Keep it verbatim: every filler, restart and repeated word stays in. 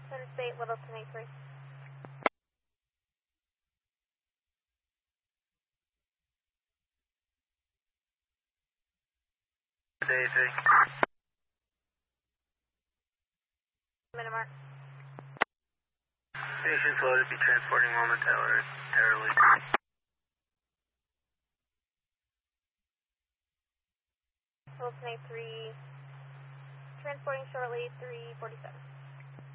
Interstate, Littleton eight three. Daisy. Minimark. Station's loaded, be transporting momentarily. Littleton eight three. Transporting shortly, three forty-seven.